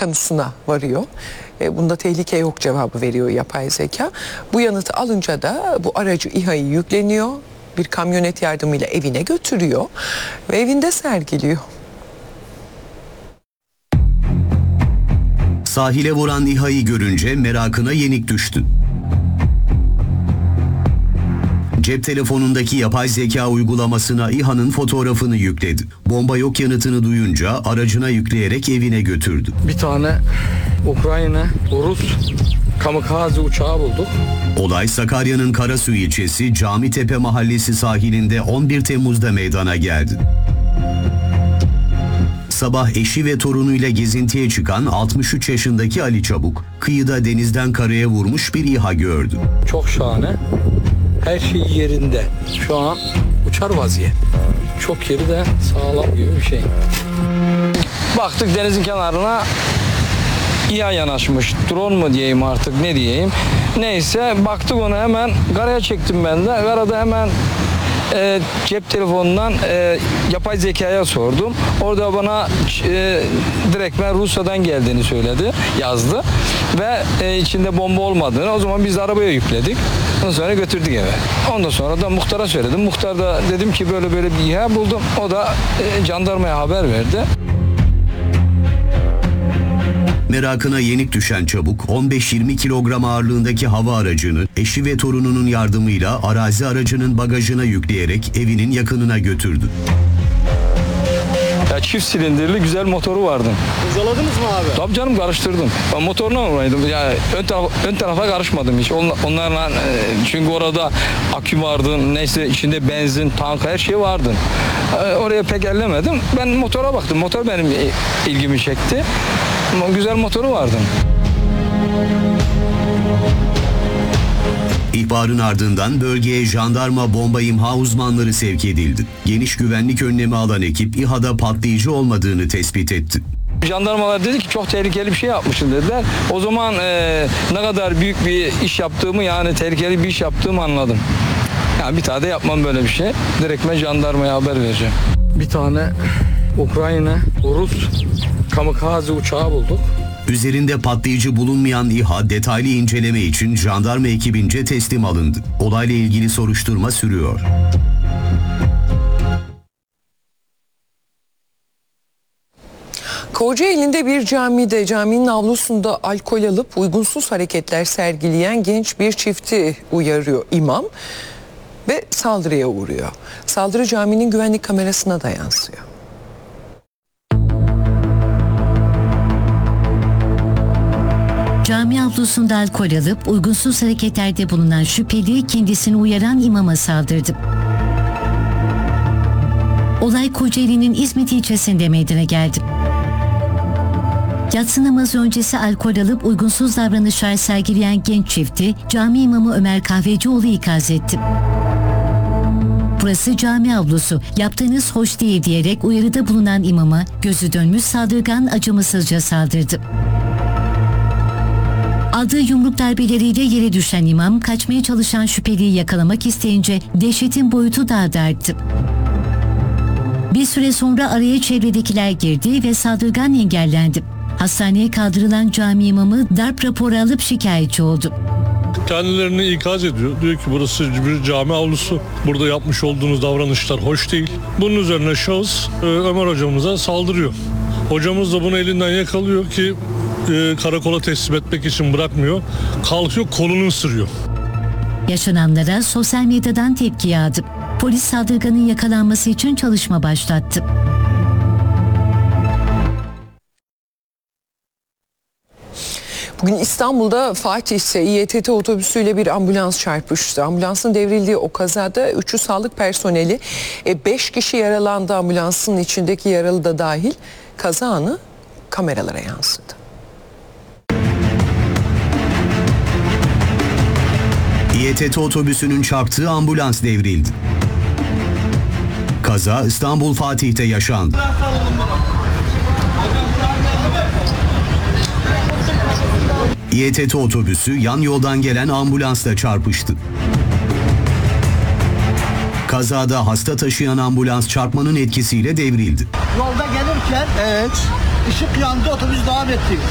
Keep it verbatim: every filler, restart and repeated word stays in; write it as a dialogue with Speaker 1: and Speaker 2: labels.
Speaker 1: kanısına varıyor. E, bunda tehlike yok cevabı veriyor yapay zeka. Bu yanıtı alınca da bu aracı İHA'yı yükleniyor. Bir kamyonet yardımıyla evine götürüyor ve evinde sergiliyor.
Speaker 2: Sahile vuran İHA'yı görünce merakına yenik düştü. Cep telefonundaki yapay zeka uygulamasına İHA'nın fotoğrafını yükledi. Bomba yok yanıtını duyunca aracına yükleyerek evine götürdü.
Speaker 3: Bir tane Ukrayna, Rus kamikaze uçağı bulduk.
Speaker 2: Olay Sakarya'nın Karasu ilçesi Camitepe mahallesi sahilinde on bir Temmuz'da meydana geldi. Sabah eşi ve torunuyla gezintiye çıkan altmış üç yaşındaki Ali Çabuk, kıyıda denizden karaya vurmuş bir İHA gördü.
Speaker 3: Çok şahane. Her şey yerinde. Şu an uçar vaziyet. Çok yeri de sağlam gibi bir şey. Baktık denizin kenarına İHA yanaşmış. Drone mu diyeyim artık ne diyeyim. Neyse baktık onu hemen karaya çektim ben de. Karada hemen e, cep telefonundan e, yapay zekaya sordum. Orada bana e, direktmen Rusya'dan geldiğini söyledi, yazdı. Ve e, içinde bomba olmadığını. O zaman biz de arabaya yükledik. Ondan sonra götürdük eve. Ondan sonra da muhtara söyledim. Muhtar da dedim ki böyle böyle bir İHA buldum. O da e, jandarmaya haber verdi.
Speaker 2: Merakına yenik düşen Çabuk, on beş yirmi kilogram ağırlığındaki hava aracını eşi ve torununun yardımıyla arazi aracının bagajına yükleyerek evinin yakınına götürdü.
Speaker 3: Ya çift silindirli güzel motoru vardı.
Speaker 4: Hırzaladınız mı abi?
Speaker 3: Tabii canım karıştırdım. Ben motoruna vuraydım. Yani ön, taraf, ön tarafa karışmadım hiç. Onlarla çünkü orada akü vardı. Neyse içinde benzin, tank her şey vardı. Oraya pek ellemedim. Ben motora baktım. Motor benim ilgimi çekti. Güzel motoru vardı.
Speaker 2: İhbarın ardından bölgeye jandarma bomba imha uzmanları sevk edildi. Geniş güvenlik önlemi alan ekip İHA'da patlayıcı olmadığını tespit etti.
Speaker 3: Jandarmalar dedi ki çok tehlikeli bir şey yapmışsın dediler. O zaman e, ne kadar büyük bir iş yaptığımı yani tehlikeli bir iş yaptığımı anladım. Yani bir tane de yapmam böyle bir şey. Direkt ben jandarmaya haber vereceğim. Bir tane Ukrayna, Rus kamikaze uçağı bulduk.
Speaker 2: Üzerinde patlayıcı bulunmayan İHA detaylı inceleme için jandarma ekibince teslim alındı. Olayla ilgili soruşturma sürüyor.
Speaker 1: Kocaeli'nde bir camide, caminin avlusunda alkol alıp uygunsuz hareketler sergileyen genç bir çifti uyarıyor imam ve saldırıya uğruyor. Saldırı caminin güvenlik kamerasına da yansıyor.
Speaker 5: Cami avlusunda alkol alıp uygunsuz hareketlerde bulunan şüpheli kendisini uyaran imama saldırdı. Olay Kocaeli'nin İzmit ilçesinde meydana geldi. Yatsı namazı öncesi alkol alıp uygunsuz davranışlar sergileyen genç çifti cami imamı Ömer Kahvecioğlu ikaz etti. Burası cami avlusu, yaptığınız hoş değil diyerek uyarıda bulunan imama gözü dönmüş saldırgan acımasızca saldırdı. Aldığı yumruk darbeleriyle yere düşen imam kaçmaya çalışan şüpheliyi yakalamak isteyince dehşetin boyutu daha da arttı. Bir süre sonra araya çevredekiler girdi ve saldırgan engellendi. Hastaneye kaldırılan cami imamı darp raporu alıp şikayetçi oldu.
Speaker 6: Kendilerini ikaz ediyor. Diyor ki burası bir cami avlusu. Burada yapmış olduğunuz davranışlar hoş değil. Bunun üzerine şahıs Ömer hocamıza saldırıyor. Hocamız da bunu elinden yakalıyor ki e, karakola teslim etmek için bırakmıyor. Kalkıyor kolunu ısırıyor.
Speaker 5: Yaşananlara sosyal medyadan tepki yağdı. Polis saldırganın yakalanması için çalışma başlattı.
Speaker 1: Bugün İstanbul'da Fatih'te İ E T T otobüsüyle bir ambulans çarpıştı. Ambulansın devrildiği o kazada üçü sağlık personeli, beş kişi yaralandı, ambulansın içindeki yaralı da dahil. Kaza anı kameralara yansıdı.
Speaker 2: İ E T T otobüsünün çarptığı ambulans devrildi. Kaza İstanbul Fatih'te yaşandı. İ E T T otobüsü yan yoldan gelen ambulansla çarpıştı. Kazada hasta taşıyan ambulans çarpmanın etkisiyle devrildi.
Speaker 4: Yolda gelirken evet, ışık yandı, otobüs devam etti.